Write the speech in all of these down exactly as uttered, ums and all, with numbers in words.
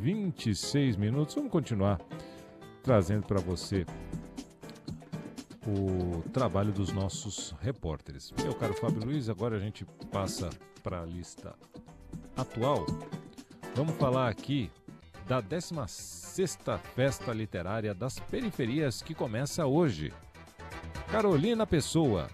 vinte e seis minutos. Vamos continuar trazendo para você o trabalho dos nossos repórteres. Meu caro Fábio Luiz, agora a gente passa para a lista atual. Vamos falar aqui da décima sexta Festa Literária das Periferias, que começa hoje. Carolina Pessoa.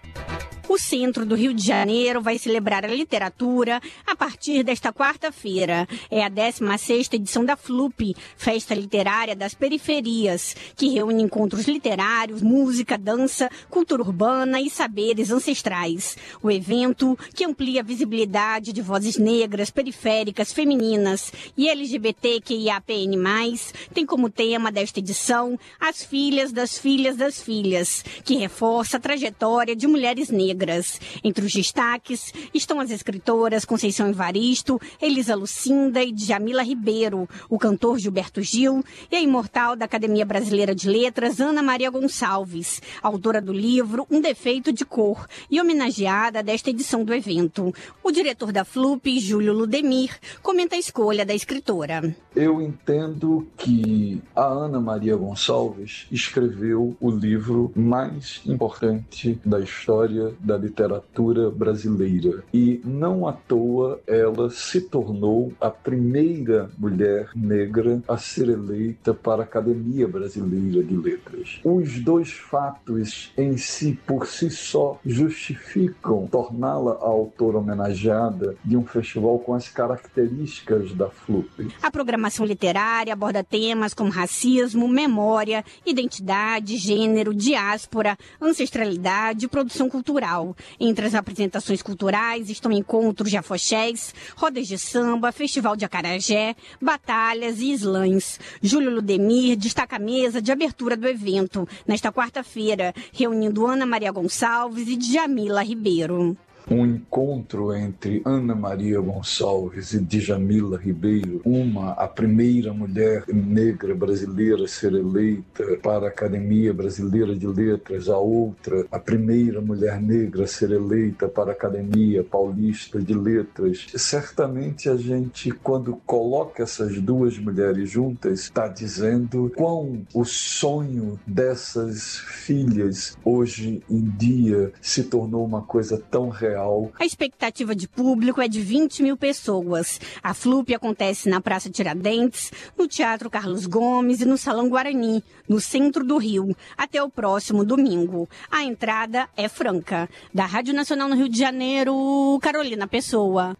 O centro do Rio de Janeiro vai celebrar a literatura a partir desta quarta-feira. É a décima sexta edição da F L U P, Festa Literária das Periferias, que reúne encontros literários, música, dança, cultura urbana e saberes ancestrais. O evento, que amplia a visibilidade de vozes negras, periféricas, femininas e L G B T Q I A P N mais, tem como tema desta edição as filhas das filhas das filhas, que reforça a trajetória de mulheres negras. Entre os destaques estão as escritoras Conceição Evaristo, Elisa Lucinda e Djamila Ribeiro, o cantor Gilberto Gil e a imortal da Academia Brasileira de Letras, Ana Maria Gonçalves, autora do livro Um Defeito de Cor e homenageada desta edição do evento. O diretor da F L U P, Júlio Ludemir, comenta a escolha da escritora. Eu entendo que a Ana Maria Gonçalves escreveu o livro mais importante da história da literatura brasileira e não à toa ela se tornou a primeira mulher negra a ser eleita para a Academia Brasileira de Letras. Os dois fatos em si, por si só, justificam torná-la a autora homenageada de um festival com as características da F L U P. A programação literária aborda temas como racismo, memória, identidade, gênero, diáspora, ancestralidade e produção cultural. Entre as apresentações culturais estão encontros de afoxés, rodas de samba, festival de acarajé, batalhas e slams. Júlio Ludemir destaca a mesa de abertura do evento, nesta quarta-feira, reunindo Ana Maria Gonçalves e Djamila Ribeiro. Um encontro entre Ana Maria Gonçalves e Djamila Ribeiro, uma, a primeira mulher negra brasileira a ser eleita para a Academia Brasileira de Letras, a outra, a primeira mulher negra a ser eleita para a Academia Paulista de Letras. Certamente a gente, quando coloca essas duas mulheres juntas, está dizendo quão o sonho dessas filhas hoje em dia se tornou uma coisa tão real. A expectativa de público é de vinte mil pessoas. A F L U P acontece na Praça Tiradentes, no Teatro Carlos Gomes e no Salão Guarani, no centro do Rio, até o próximo domingo. A entrada é franca. Da Rádio Nacional no Rio de Janeiro, Carolina Pessoa.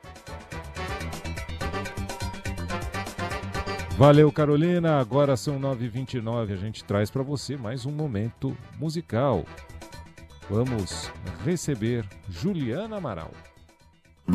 Valeu, Carolina. Agora são nove e vinte e nove. A gente traz para você mais um momento musical. Vamos receber Juliana Amaral.